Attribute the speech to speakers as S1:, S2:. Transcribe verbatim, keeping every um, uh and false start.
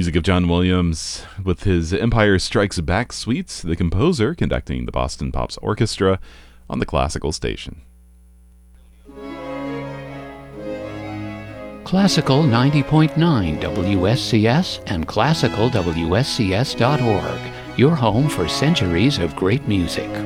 S1: Music of John Williams with his Empire Strikes Back suites, the composer conducting the Boston Pops Orchestra on the classical station.
S2: Classical ninety point nine W S C S and classical W S C S dot org, your home for centuries of great music.